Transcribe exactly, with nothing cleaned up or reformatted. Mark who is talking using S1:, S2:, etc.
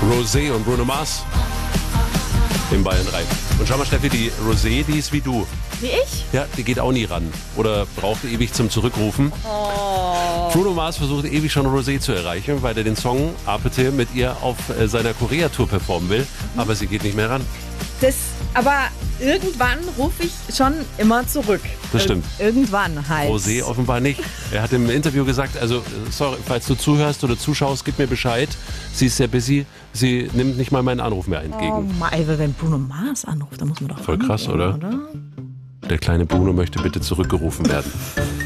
S1: Rosé und Bruno Mars im Bayern drei. Und schau mal, Steffi, die Rosé, die ist wie du.
S2: Wie ich?
S1: Ja, die geht auch nie ran. Oder braucht ewig zum Zurückrufen.
S2: Oh.
S1: Bruno Mars versucht ewig schon Rosé zu erreichen, weil er den Song Apete mit ihr auf äh, seiner Korea-Tour performen will. Aber sie geht nicht mehr ran.
S2: Das, aber irgendwann rufe ich schon immer zurück.
S1: Das stimmt.
S2: Ir- irgendwann halt.
S1: Rosé offenbar nicht. Er hat im Interview gesagt, also äh, sorry, falls du zuhörst oder zuschaust, gib mir Bescheid. Sie ist sehr busy. Sie nimmt nicht mal meinen Anruf mehr
S2: Oh
S1: entgegen.
S2: mein, wenn Bruno Mars anruft, dann muss man doch
S1: Voll krass,
S2: rangehen,
S1: oder? Der kleine Bruno möchte bitte zurückgerufen werden.